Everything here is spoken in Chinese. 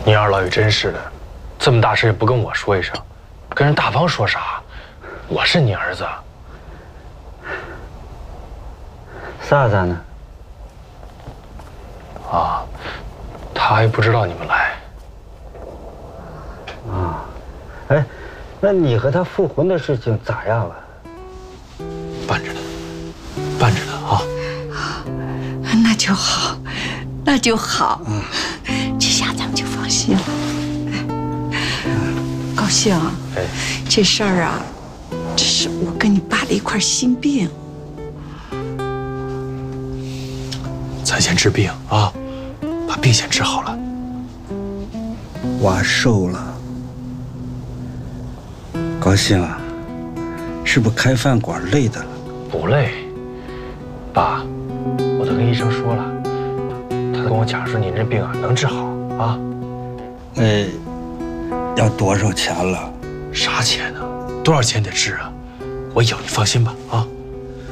你二老也真是的，这么大事也不跟我说一声，跟人大方说啥？我是你儿子。 萨萨呢？ 啊，他还不知道你们来。 啊，哎，那你和他复婚的事情咋样了？ 办着呢，办着呢啊。 那就好，那就好。这下咱们就放心了。高兴， 哎， 这事儿啊，这是我跟你爸的一块心病。 咱先治病啊，把病先治好了。 娃瘦了，高兴啊，是不是开饭馆累的了？ 不累，爸，我都跟医生说了，他跟我讲说你这病啊能治好啊。 要多少钱了？ 啥钱呢？多少钱得治啊？我有，你放心吧啊。